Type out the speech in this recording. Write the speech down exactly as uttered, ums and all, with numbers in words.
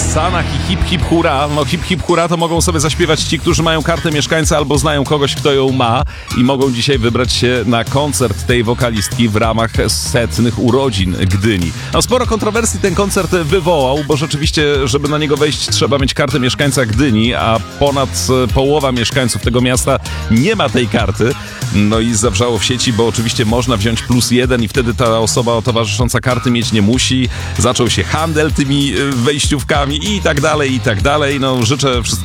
Sanach i Hip Hip Hura. No Hip Hip Hura to mogą sobie zaśpiewać ci, którzy mają kartę mieszkańca albo znają kogoś, kto ją ma i mogą dzisiaj wybrać się na koncert tej wokalistki w ramach setnych urodzin Gdyni. No sporo kontrowersji ten koncert wywołał, bo rzeczywiście, żeby na niego wejść, trzeba mieć kartę mieszkańca Gdyni, a ponad połowa mieszkańców tego miasta nie ma tej karty. No i zawrzało w sieci, bo oczywiście można wziąć plus jeden i wtedy ta osoba towarzysząca karty mieć nie musi. Zaczął się handel tymi wejściówkami i tak dalej, i tak dalej. No życzę wszystkim